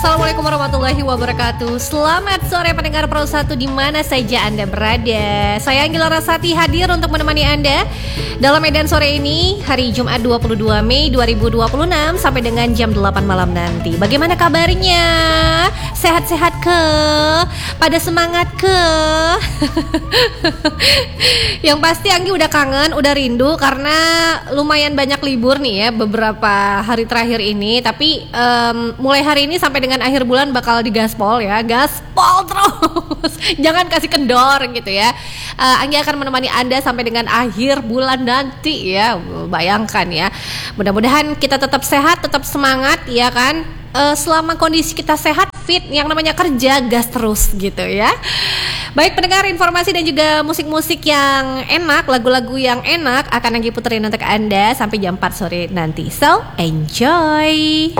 Assalamualaikum warahmatullahi wabarakatuh. Selamat sore pendengar Pro 1 di mana saja Anda berada. Saya Anggela Rasati hadir untuk menemani Anda dalam Medan sore ini, hari Jumat 22 Mei 2026 sampai dengan jam 8 malam nanti. Bagaimana kabarnya? Sehat-sehat ke? Pada semangat ke? Yang pasti Anggi udah kangen, udah rindu karena lumayan banyak libur nih ya beberapa hari terakhir ini. Tapi mulai hari ini sampai dengan akhir bulan bakal digaspol ya, gaspol terus. Jangan kasih kendor gitu ya. Anggi akan menemani Anda sampai dengan akhir bulan nanti ya. Bayangkan ya. Mudah-mudahan kita tetap sehat, tetap semangat ya kan. Selama kondisi kita sehat, fit, yang namanya kerja gas terus gitu ya. Baik pendengar, informasi dan juga musik-musik yang enak, lagu-lagu yang enak akan Anggi puterin untuk Anda sampai jam 4 sore nanti. So, enjoy.